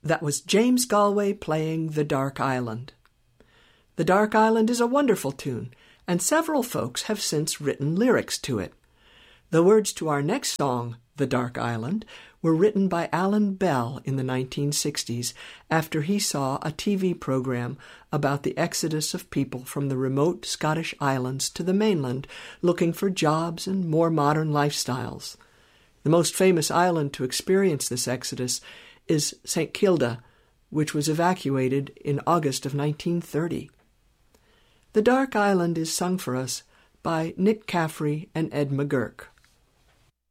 That was James Galway playing The Dark Island. The Dark Island is a wonderful tune, and several folks have since written lyrics to it. The words to our next song, The Dark Island, were written by Alan Bell in the 1960s after he saw a TV program about the exodus of people from the remote Scottish islands to the mainland looking for jobs and more modern lifestyles. The most famous island to experience this exodus is St. Kilda, which was evacuated in August of 1930. The Dark Island is sung for us by Nick Caffrey and Ed McGurk.